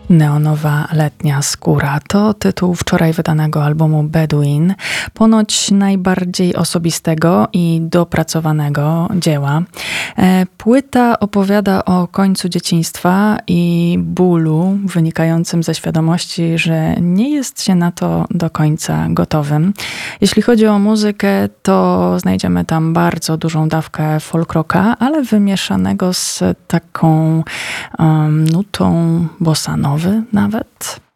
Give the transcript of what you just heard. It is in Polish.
Neonowa letnia skóra to tytuł wczoraj wydanego albumu Bedouin, ponoć najbardziej osobistego i dopracowanego dzieła. Płyta opowiada o końcu dzieciństwa i bólu wynikającym ze świadomości, że nie jest się na to do końca gotowym. Jeśli chodzi o muzykę, to znajdziemy tam bardzo dużą dawkę folk rocka, ale wymieszanego z taką nutą bossa nowy nawet.